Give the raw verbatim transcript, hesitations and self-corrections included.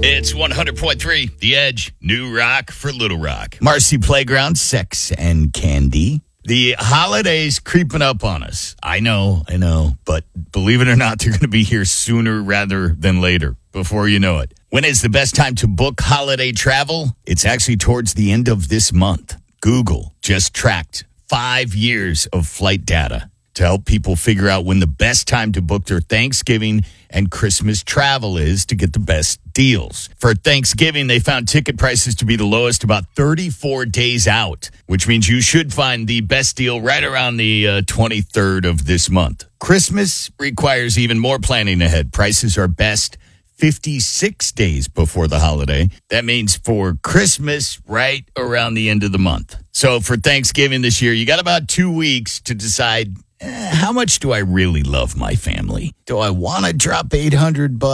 It's one hundred point three, The Edge, New Rock for Little Rock. Marcy Playground, Sex and Candy. The holidays creeping up on us. I know, I know, but believe it or not, they're going to be here sooner rather than later, before you know it. When is the best time to book holiday travel? It's actually towards the end of this month. Google just tracked five years of flight data to help people figure out when the best time to book their Thanksgiving and Christmas travel is to get the best deals. For Thanksgiving, they found ticket prices to be the lowest about thirty-four days out, which means you should find the best deal right around the uh, twenty-third of this month. Christmas requires even more planning ahead. Prices are best fifty-six days before the holiday. That means for Christmas, right around the end of the month. So for Thanksgiving this year, you got about two weeks to decide, eh, how much do I really love my family? Do I want to drop eight hundred bucks?